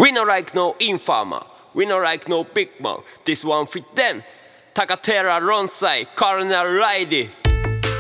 We no like no informer, we no like no big man. This one fit them. Takatera Ronsai, Colonel Ridey.